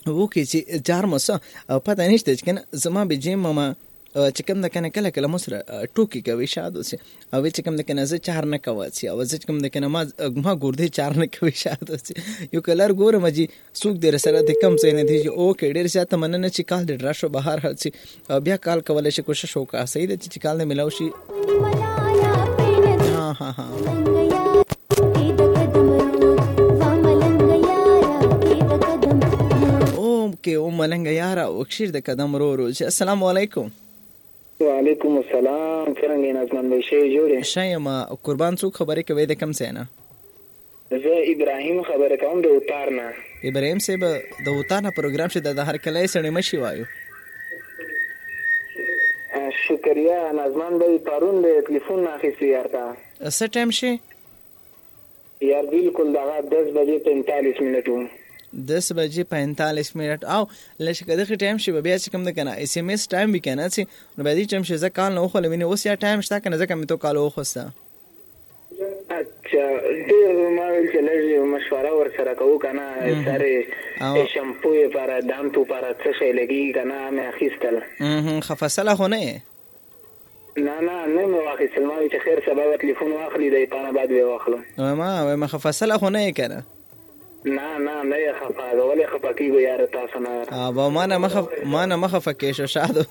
وکي چې جار مسه پته نشته چې کنه زما به جیم ما چې کوم د کنه کله مسره ټوکی کوي شاده سي او چې کوم د کنه زه چار نه کوي سي او چې کوم د کنه ما ګورده چار نه کوي شاده سي یو کلر ګورم چې سوق در سره د کم څه نه دی او کې ډیر زیاته مننه چې کال د راشو بهر هر سي بیا کال کولای شي کوشش وکړه صحیح ده چې کال نه ملاو شي ها اوکې او ملنګ یارا وکشیر د قدم رو السلام علیکم. وعلیکم السلام. څنګه نظم به شي جوړه شایما قربان څوک خبرې کوي د کم څه نه؟ زه ابراهیم خبرې کوم د اوتار نه. ابراهیم صاحب د اوتار نه پروګرام شه د هر کله سړی مشي وایو. شکریا نظم به پرون د ټلیفون اخیستی یارتا. څه ټایم شي؟ یار بالکل دا 10 بجې 45 منټو. 10 بجې 45 منټ او لکه دغه ټایم شي بیا چې کوم د کنه اس ام اس ټایم وکنه چې نو به دې ټایم شي ځکه کال نو خو لمنه اوس یا ټایم شته کنه ځکه مې تو کال وخسته. اچھا ډیر ما چې لږه مشوره ور سره کوو کنه سره شامپو لپاره دانتو لپاره څه شي لګي کنه مې اخیستل. خفصله خو نه نه مې واخیستل ما چې خیر سبب ټلیفون واخلي د پانه بعد وی واخلم ما خفصله خو نه کنه. نه یې خفا ولې خفا کیږي یار تاسو نه با ما نه مخه فکې شو شادو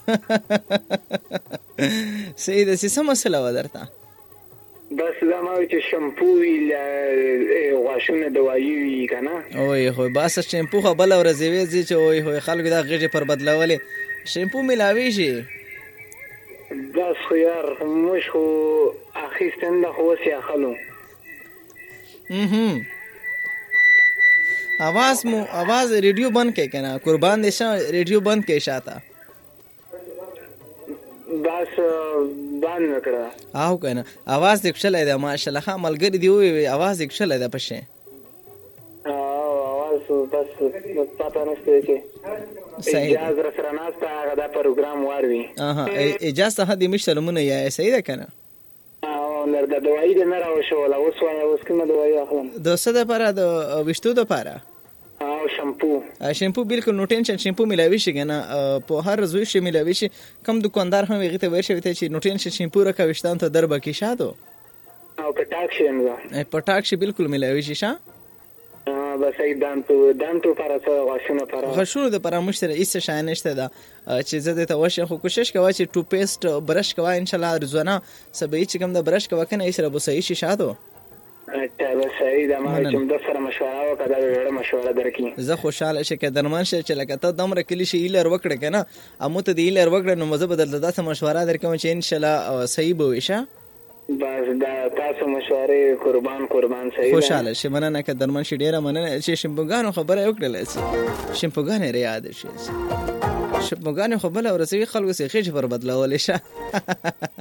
سید څه مسله ودرته بس زما چې شامپو وی غاښونه دوايي وی کنه اوه خو بس شامپو خو بل ورځې وی چې اوه خلکو دا غږی پر بدلولې شامپو ملاوي شي بس خو یار مش خو اخیستنده خو سي اخلو आवाज रेडियो बंद के कहना कुर्बान देशा रेडियो बंद के शाता बस बंद नकड़ा आओ कहना आवाज दिखशल है माशाल्लाह खा मलगरी दी हुई आवाज दिखशल है पछे आवाज बस पता नसते के इजाज रसरनास्ता غدا प्रोग्राम वारवी اجازه هدي مشلمونه یا صحیح ده کنه نر د دوايي د نه راوښو ولا اوس کومه دوايي اخلم د څه د لپاره د وشتو د لپاره او شامپو بالکل نو ټینشن شامپو ملاوي شي کنه په هر زوی شي ملاوي شي کم دکاندار هم ویغه ته ورشي ته چې نو ټینشن شامپو راکا وشتان ته دربه کې شادو او پټاک شي بالکل ملاوي شي شا بس ای دانتو para غاښونو د پرامشتره ایسه شای نشته دا چې زه ته وشه خو کوشش کوه چې ټو پیسټ برش کوه ان شاء الله روزانه سبې چې کوم د برش کوه کنه ایسره بو صحیح شي شادو اته بس ای دا ما چې د سره مشوره وکړه دا مشوره درکې زه خوشاله شې کې درمان شې چې لکه ته دمر کلی شي ایلر وکړه کنه امو ته دی ایلر وکړه نو مزه بدل داسه مشوره درکوم چې ان شاء الله صحیح به وشه بس دا تاسو مشوره قربان صحیح خوشاله شې مننه که درمان شې ډیره مننه چې شمپوګانو خبره وکړل شمپوګانې ریاد شي شمپوګانې خو بل ورسوي خلکو سي خېج پر بدلول شه